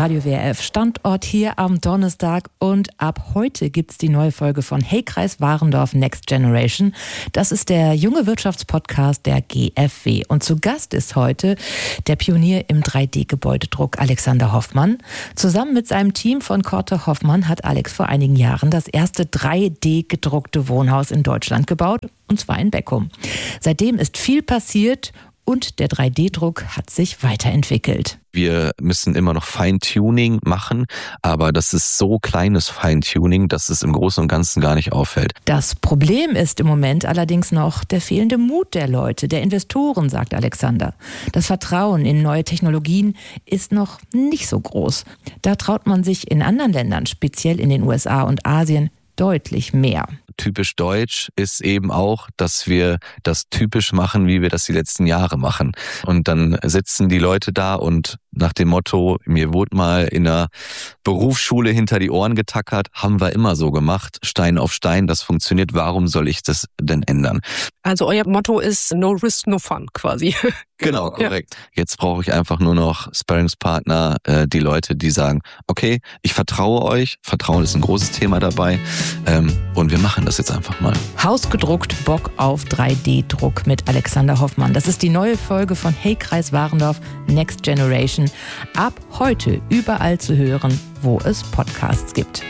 Radio WRF Standort hier am Donnerstag und ab heute gibt's die neue Folge von Hey Kreis Warendorf Next Generation. Das ist der junge Wirtschaftspodcast der GfW und zu Gast ist heute der Pionier im 3D-Gebäudedruck Alexander Hoffmann. Zusammen mit seinem Team von Korte Hoffmann hat Alex vor einigen Jahren das erste 3D-gedruckte Wohnhaus in Deutschland gebaut, und zwar in Beckum. Seitdem ist viel passiert und der 3D-Druck hat sich weiterentwickelt. Wir müssen immer noch Feintuning machen, aber das ist so kleines Feintuning, dass es im Großen und Ganzen gar nicht auffällt. Das Problem ist im Moment allerdings noch der fehlende Mut der Leute, der Investoren, sagt Alexander. Das Vertrauen in neue Technologien ist noch nicht so groß. Da traut man sich in anderen Ländern, speziell in den USA und Asien, deutlich mehr. Typisch deutsch ist eben auch, dass wir das typisch machen, wie wir das die letzten Jahre machen. Und dann sitzen die Leute da und nach dem Motto, mir wurde mal in der Berufsschule hinter die Ohren getackert, haben wir immer so gemacht, Stein auf Stein, das funktioniert, warum soll ich das denn ändern? Also euer Motto ist no risk, no fun quasi. Genau, korrekt. Ja. Jetzt brauche ich einfach nur noch Sparringspartner, die Leute, die sagen, okay, ich vertraue euch, Vertrauen ist ein großes Thema dabei und wir machen das jetzt einfach mal. Hausgedruckt, Bock auf 3D-Druck mit Alexander Hoffmann. Das ist die neue Folge von Hey Kreis Warendorf Next Generation. Ab heute überall zu hören, wo es Podcasts gibt.